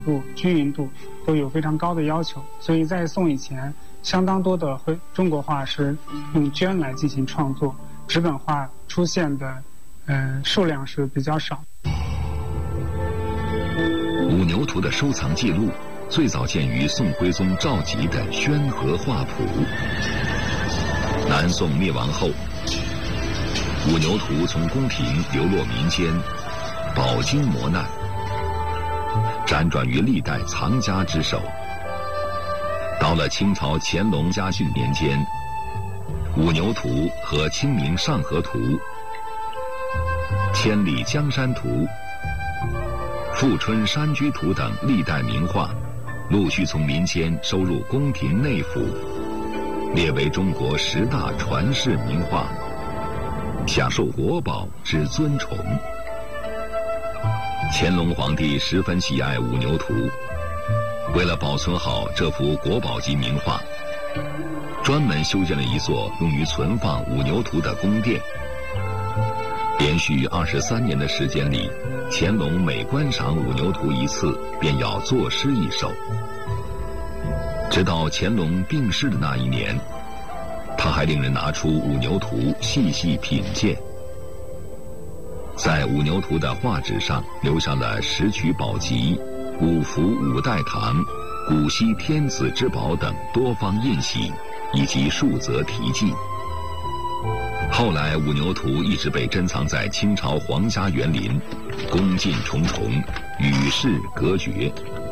度、均匀度都有非常高的要求，所以在宋以前，相当多的中国画是用绢来进行创作，纸本画出现的数量是比较少。 五牛图的收藏记录最早见于宋徽宗赵佶的《宣和画谱》。南宋灭亡后，五牛图从宫廷流落民间，饱经磨难，辗转于历代藏家之手。到了清朝乾隆嘉庆年间，五牛图和清明上河图、千里江山图、富春山居图等历代名画，陆续从民间收入宫廷内府，列为中国10大传世名画，享受国宝之尊崇。乾隆皇帝十分喜爱五牛图，为了保存好这幅国宝级名画，专门修建了一座用于存放五牛图的宫殿。连续23年的时间里，乾隆每观赏五牛图一次，便要作诗一首。直到乾隆病逝的那一年，他还令人拿出五牛图细细品鉴。在五牛图的画纸上留下了十曲宝集、五福五代堂、古稀天子之宝等多方印玺，以及数则题记。后来五牛图一直被珍藏在清朝皇家园林，宫禁重重，与世隔绝。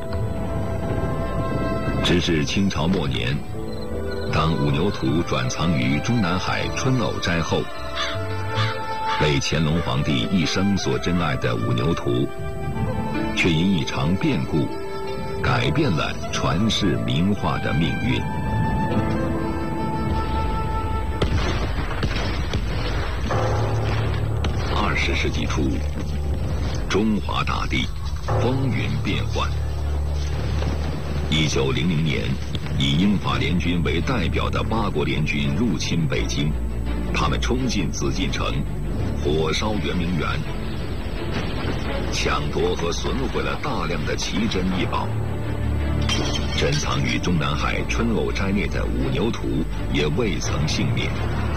直至清朝末年，当五牛图转藏于中南海春藕斋后，被乾隆皇帝一生所珍爱的五牛图，却因一场变故，改变了传世名画的命运。20世纪初，中华大地风云变幻。1900年，以英法联军为代表的8国联军入侵北京，他们冲进紫禁城，火烧圆明园，抢夺和损毁了大量的奇珍异宝。珍藏于中南海春藕斋内的五牛图也未曾幸免。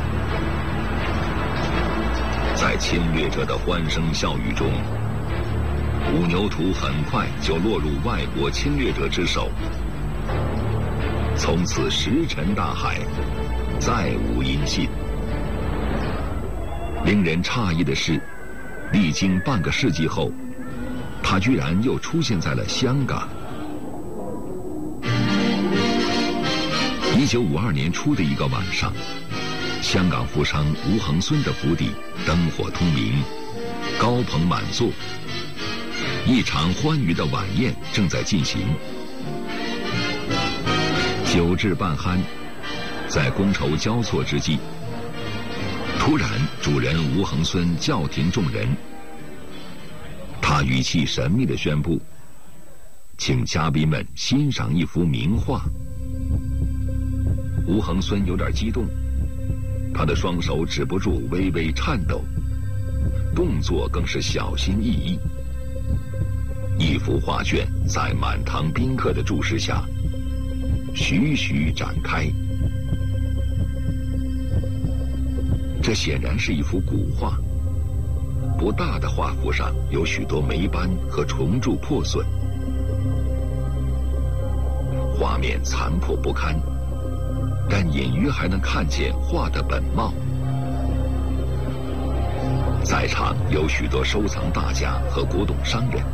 在侵略者的欢声笑语中，五牛图很快就落入外国侵略者之手，从此石沉大海，再无音信。令人诧异的是，历经半个世纪后，它居然又出现在了香港。1952年初的一个晚上，香港富商吴恒孙的府邸灯火通明，高朋满座，一场欢愉的晚宴正在进行。酒至半酣，在觥筹交错之际，突然主人吴恒孙叫停众人，他语气神秘地宣布，请嘉宾们欣赏一幅名画。吴恒孙有点激动，他的双手止不住微微颤抖，动作更是小心翼翼。一幅画卷在满堂宾客的注视下徐徐展开。这显然是一幅古画，不大的画幅上有许多霉斑和虫蛀破损，画面残破不堪，但隐约还能看见画的本貌。在场有许多收藏大家和古董商人，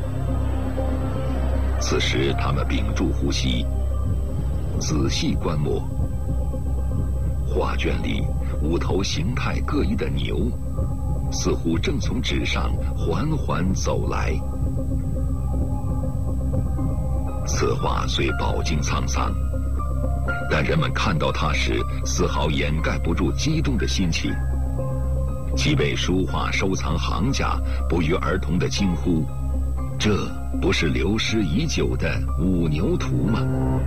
此时他们屏住呼吸，仔细观摩。画卷里5头形态各异的牛，似乎正从纸上缓缓走来。此画虽饱经沧桑，但人们看到它时，丝毫掩盖不住激动的心情。几位书画收藏行家不约而同地惊呼：“这不是流失已久的五牛图吗？”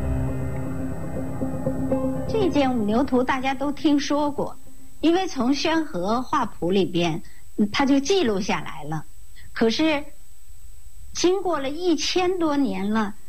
这件五牛图大家都听说过，因为从宣和画谱里边，它就记录下来了。可是， 经过了1000多年了。